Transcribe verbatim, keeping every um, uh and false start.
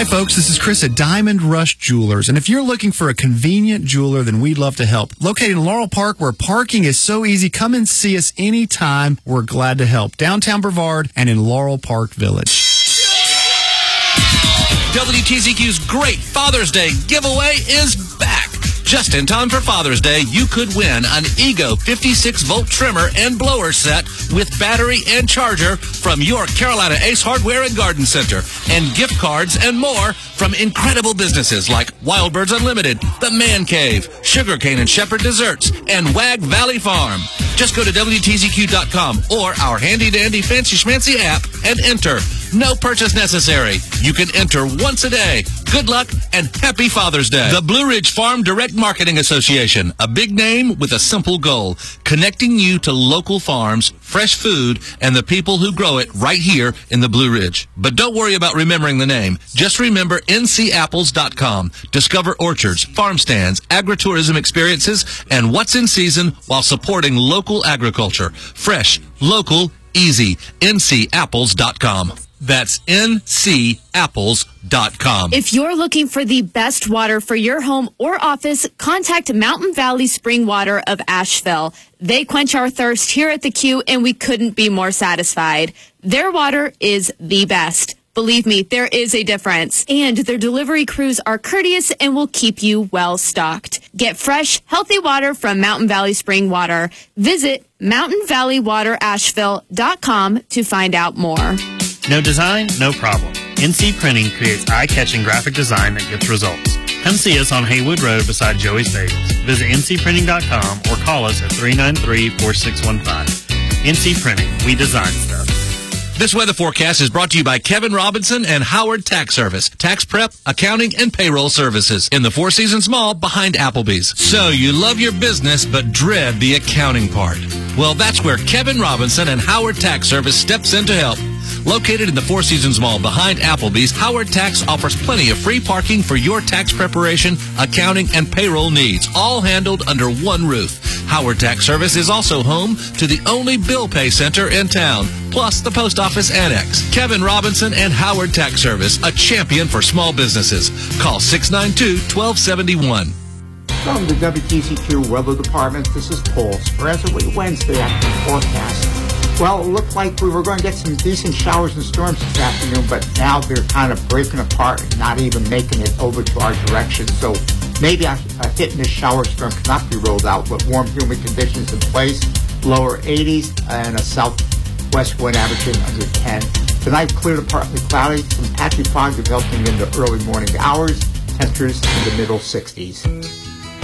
Hi, folks. This is Chris at Diamond Rush Jewelers. And if you're looking for a convenient jeweler, then we'd love to help. Located in Laurel Park, where parking is so easy, come and see us anytime. We're glad to help. Downtown Brevard and in Laurel Park Village. W T Z Q's Great Father's Day giveaway is back. Just in time for Father's Day, you could win an Ego fifty-six volt trimmer and blower set with battery and charger from your Carolina Ace Hardware and Garden Center, and gift cards and more from incredible businesses like Wild Birds Unlimited, The Man Cave, Sugarcane and Shepherd Desserts, and Wag Valley Farm. Just go to W T Z Q dot com or our handy-dandy fancy schmancy app and enter. No purchase necessary. You can enter once a day. Good luck and happy Father's Day. The Blue Ridge Farm Direct Marketing Association, a big name with a simple goal, connecting you to local farms, fresh food, and the people who grow it right here in the Blue Ridge. But don't worry about remembering the name. Just remember N C apples dot com. Discover orchards, farm stands, agritourism experiences, and what's in season while supporting local agriculture. Fresh, local, easy. N C apples dot com. That's N C apples dot com. If you're looking for the best water for your home or office, contact Mountain Valley Spring Water of Asheville. They quench our thirst here at the Q, and we couldn't be more satisfied. Their water is the best. Believe me, there is a difference. And their delivery crews are courteous and will keep you well stocked. Get fresh, healthy water from Mountain Valley Spring Water. Visit mountain valley water asheville dot com to find out more. No design, no problem. N C Printing creates eye-catching graphic design that gets results. Come see us on Haywood Road beside Joey's Bagels. Visit N C printing dot com or call us at three nine three, four six one five. N C Printing, we design stuff. This weather forecast is brought to you by Kevin Robinson and Howard Tax Service. Tax prep, accounting, and payroll services in the Four Seasons Mall behind Applebee's. So you love your business but dread the accounting part. Well, that's where Kevin Robinson and Howard Tax Service steps in to help. Located in the Four Seasons Mall behind Applebee's, Howard Tax offers plenty of free parking for your tax preparation, accounting, and payroll needs, all handled under one roof. Howard Tax Service is also home to the only bill pay center in town, plus the post office annex. Kevin Robinson and Howard Tax Service, a champion for small businesses. Call six nine two, one two seven one. From the W T C Q Weather Department, this is Paul. For as of Wednesday after forecast, well, it looked like we were going to get some decent showers and storms this afternoon, but now they're kind of breaking apart and not even making it over to our direction. So maybe a, a hit and a shower storm cannot be ruled out, but warm, humid conditions in place, lower eighties, and a southwest wind averaging under ten. Tonight, clear to partly cloudy, some patchy fog developing in the early morning hours, temperatures in the middle sixties.